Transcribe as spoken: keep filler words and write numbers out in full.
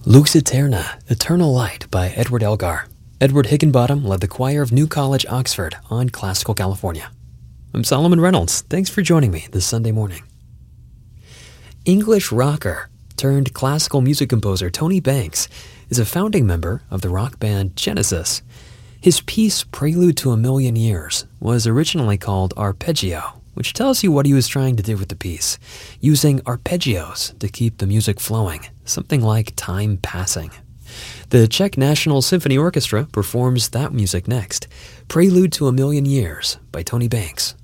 Lux Eterna, Eternal Light by Edward Elgar. Edward Higginbottom led the choir of New College, Oxford on Classical California. I'm Solomon Reynolds. Thanks for joining me this Sunday morning. English rocker turned classical music composer Tony Banks is a founding member of the rock band Genesis. His piece, Prelude to a Million Years, was originally called Arpeggio, which tells you what he was trying to do with the piece, using arpeggios to keep the music flowing, something like time passing. The Czech National Symphony Orchestra performs that music next, Prelude to a Million Years by Tony Banks.